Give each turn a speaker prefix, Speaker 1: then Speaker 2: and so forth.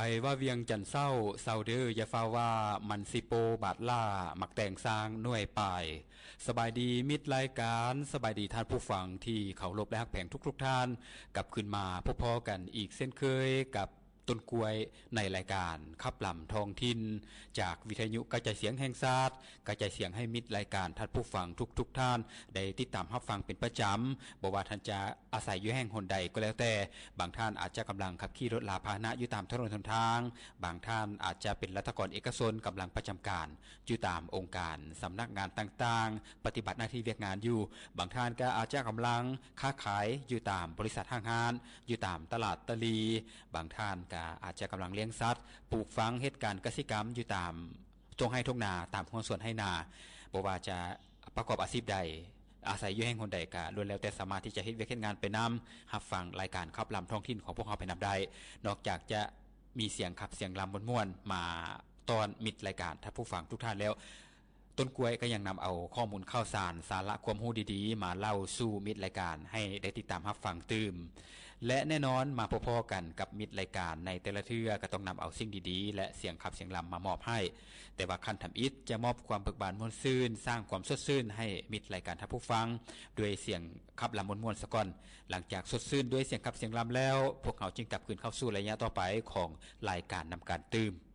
Speaker 1: ว่าเวียงจันเศร้าเศร้าเด้ออย่าฟ้าว่ามันสิโปบาดล่ามักแต่งสร้างหน่วยปายสบายดีมิตรรายการสบายดีท่านผู้ฟังที่เขารบและฮักแพงทุกท่านกลับขึ้นมาพอๆกันอีกเส้นเคยกับต้นกล้วยในรายการขับลำทองทินจากวิทยุกระจายเสียงแห่งชาติกระจายเสียงให้มิตรรายการท่านผู้ฟังทุกท่านได้ติดตามรับฟังเป็นประจำบ่ว่าท่านจะอาศัยอยู่แห่งหนใดก็แล้วแต่บางท่านอาจจะกำลังขับขี่รถลาพาหนะอยู่ตามถนนหนทางบางท่านอาจจะเป็นรัฐกรเอกชนกำลังประจำการอยู่ตามองค์การสำนักงานต่างๆปฏิบัติหน้าที่เวียกงานอยู่บางท่านก็อาจจะกำลังค้าขายอยู่ตามบริษัทห้างร้านอยู่ตามตลาดตะลีบางท่านอาจจะกำลังเลี้ยงสัตว์ปลูกฝังเหตุการณ์เกษตรกรรมอยู่ตามทงไร่ทงนาตามหัวสวนให้นาบ่ว่าจะประกอบอาชีพใดอาศัยอยู่แห่งหนใดก็ล้วนแล้วแต่สามารถที่จะเฮ็ดเวียกเฮ็ดงานไปนำรับฟังรายการขับลำท้องถิ่นของพวกเราไปนำได้นอกจากจะมีเสียงขับเสียงลำม่วนๆมาตอนมิดรายการท่านผู้ฟังทุกท่านแล้วต้นกล้วยก็ยังนำเอาข้อมูลข่าวสารสาระความรู้ดีๆมาเล่าสู่มิตรรายการให้ได้ติดตามรับฟังตื่มและแน่นอนมาพอๆกันกับมิตรรายการในแต่ละเทื่อก็ต้องนำเอาสิ่งดีๆและเสียงขับเสียงลำมามอบให้แต่ว่าคันทำอิฐจะมอบความเบิกบานม่วนซื่นสร้างความสดชื่นให้มิตรรายการท่านผู้ฟังด้วยเสียงขับลำม่วนๆซะก่อนหลังจากสดชื่นด้วยเสียงขับเสียงลำแล้วพวกเขาจึงกลับคืนเข้าสู่ระยะต่อไปของรายการนำการตื่ม